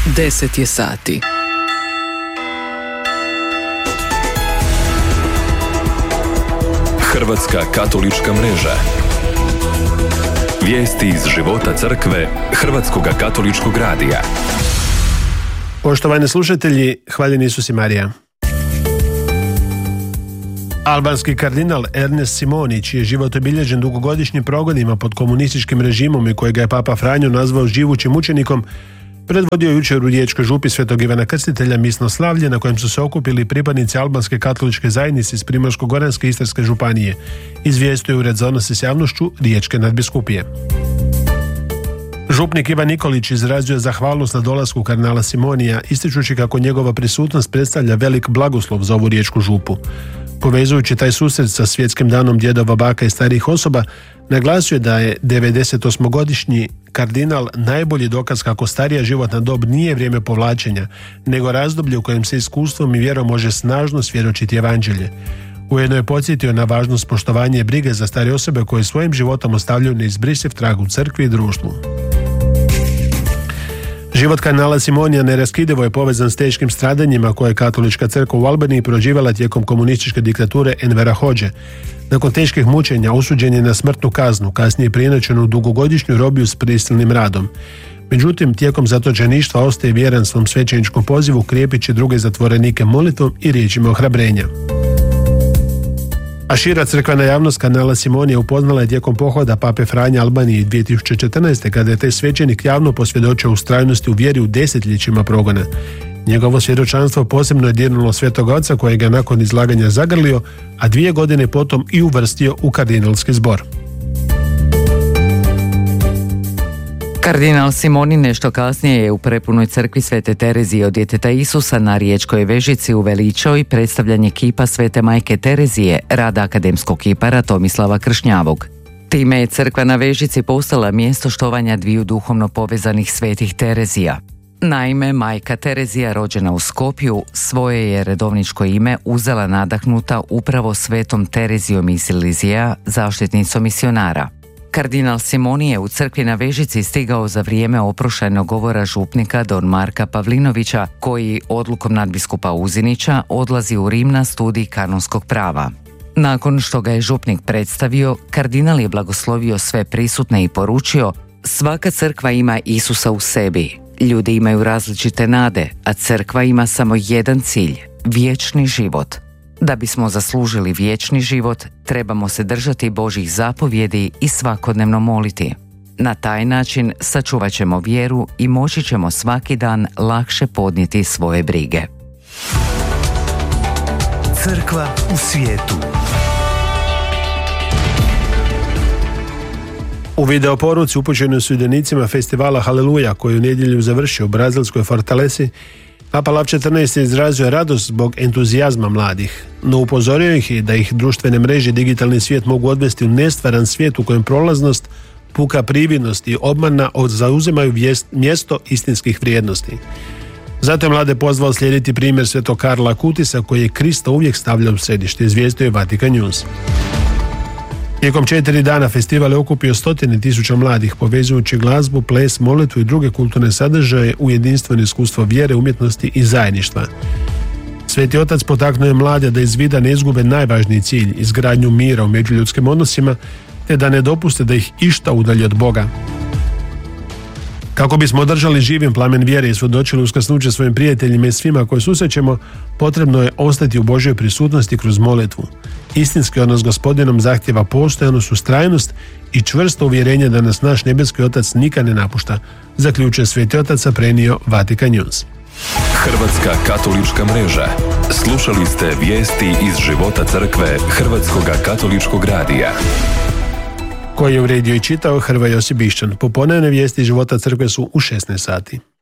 10 je sati. Hrvatska katolička mreža. Vijesti iz života crkve Hrvatskoga katoličkog radija. Poštovani slušatelji, hvaljeni Isus i Marija. Albanski kardinal Ernest Simoni, čiji je život obilježen dugogodišnjim progonima pod komunističkim režimom i kojega je Papa Franjo nazvao živućim mučenikom, predvodio jučer u Riječkoj župi Svetog Ivana Krstitelja misno slavlje na kojem su se okupili pripadnici albanske katoličke zajednice iz Primorsko-goranske i Istarske županije, izvijestio Ured za odnose s javnošću Riječke nadbiskupije. Župnik Ivan Nikolić izrazio zahvalnost na dolasku kardinala Simonija, ističući kako njegova prisutnost predstavlja velik blagoslov za ovu riječku župu. Povezujući taj susret sa svjetskim danom djedova, baka i starijih osoba, naglasio je da je 98-godišnji kardinal najbolji dokaz kako starija životna dob nije vrijeme povlačenja, nego razdoblje u kojem se iskustvom i vjerom može snažno svjedočiti evanđelje. Ujedno je podsjetio na važnost poštovanja i brige za starije osobe koje svojim životom ostavljaju neizbrisiv trag u crkvi i društvu. Život kardinala Simonija neraskidivo je povezan s teškim stradanjima koje je katolička crkva u Albaniji proživjela tijekom komunističke diktature Envera Hodže. Nakon teških mučenja osuđen je na smrtnu kaznu, kasnije preinačen u dugogodišnju robiju s prisilnim radom. Međutim, tijekom zatočeništva ostaje vjeran svom svećeničkom pozivu, krijepići druge zatvorenike molitvom i riječima ohrabrenja. A šira crkvena javnost kardinala Simonija upoznala je tijekom pohoda Pape Franje Albaniji 2014. kada je taj svećenik javno posvjedočio ustrajnosti u vjeri u desetljećima progona. Njegovo svjedočanstvo posebno je dirnulo Svetog Oca kojeg je nakon izlaganja zagrlio, a 2 godine potom i uvrstio u kardinalski zbor. Kardinal Simoni nešto kasnije je u prepunoj crkvi Svete Terezije od djeteta Isusa na Riječkoj Vežici uveličao i predstavljanje kipa Svete majke Terezije, rada akademskog kipara Tomislava Kršnjavog. Time je crkva na Vežici postala mjesto štovanja dviju duhovno povezanih svetih Terezija. Naime, majka Terezija, rođena u Skopju, svoje je redovničko ime uzela nadahnuta upravo svetom Terezijom iz Silizija, zaštitnicom misionara. Kardinal Simoni je u crkvi na Vežici stigao za vrijeme oproštajnog govora župnika Don Marka Pavlinovića, koji odlukom nadbiskupa Uzinića odlazi u Rim na studij kanonskog prava. Nakon što ga je župnik predstavio, kardinal je blagoslovio sve prisutne i poručio: svaka crkva ima Isusa u sebi. Ljudi imaju različite nade, a crkva ima samo jedan cilj – vječni život. Da bismo zaslužili vječni život, trebamo se držati Božjih zapovjedi i svakodnevno moliti. Na taj način sačuvat ćemo vjeru i moći ćemo svaki dan lakše podnijeti svoje brige. Crkva u svijetu. U video poruci upućenoj sudionicima festivala Haleluja, koji u nedjelju završio u brazilskoj Fortalesi, Papa Lav XIV je izrazio radost zbog entuzijazma mladih, no upozorio ih i da ih društvene mreže i digitalni svijet mogu odvesti u nestvaran svijet u kojem prolaznost, puka prividnost i obmana zauzimaju mjesto istinskih vrijednosti. Zato je mlade pozvao slijediti primjer svetog Karla Akutisa, koji je Krista uvijek stavljao u središte, izvijestio je Vatikan News. Tijekom 4 dana festival je okupio 100.000 mladih, povezujući glazbu, ples, molitvu i druge kulturne sadržaje u jedinstveno iskustvo vjere, umjetnosti i zajedništva. Sveti Otac potaknuo je mlade da iz vida ne izgube najvažniji cilj, izgradnju mira u međuljudskim odnosima, te da ne dopuste da ih išta udalji od Boga. Kako bismo održali živim plamen vjere i svjedočili uskrsnuće svojim prijateljima i svima koje susrećemo, potrebno je ostati u Božjoj prisutnosti kroz molitvu. Istinski odnos s Gospodinom zahtjeva postojanost, ustrajnost i čvrsto uvjerenje da nas naš nebeski Otac nikad ne napušta, zaključuje Sveti Otac, prenio Vatikan News. Hrvatska katolička mreža. Slušali ste vijesti iz života crkve Hrvatskoga katoličkog radija, koji je uredio i čitao Hrvoje Josip Bišćan. Popodnevne vijesti života crkve su u 16 sati.